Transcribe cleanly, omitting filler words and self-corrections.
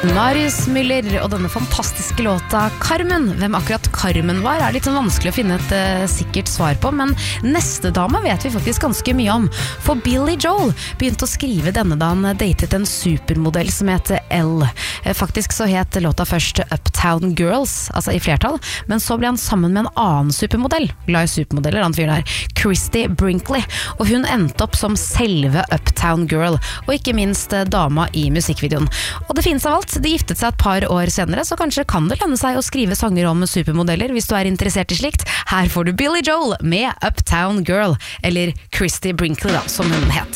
Marius Müller og denne fantastiske låta Carmen. Hvem akkurat Carmen var er litt sånn vanskelig å finne et sikkert svar på, men neste dame vet vi faktisk ganske mye om. For Billy Joel begynte å skrive denne da han datet en supermodell som heter Elle. Faktisk så het låta først Uptown Girls, altså i flertall, men så ble han sammen med en annen supermodell, glad i supermodeller, han fyren der, Christy Brinkley, og hun endte opp som selve Uptown Girl, og ikke minst dama i musikkvideoen. Og det finnes av alt. De giftet seg et par år senere, så kanskje kan det lønne seg å skrive sanger om supermodeller hvis du er interessert i slikt. Her får du Billy Joel med Uptown Girl, eller Christy Brinkley da, som hun het.